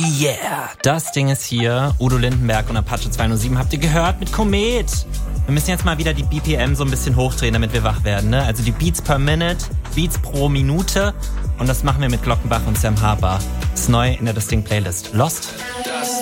Yeah, das Ding ist hier. Udo Lindenberg und Apache 207 habt ihr gehört mit Komet. Wir müssen jetzt mal wieder die BPM so ein bisschen hochdrehen, damit wir wach werden, ne? Also die Beats per Minute, Beats pro Minute. Und das machen wir mit Glockenbach und Sam Harper. Das ist neu in der Distinct Playlist. Lost. Das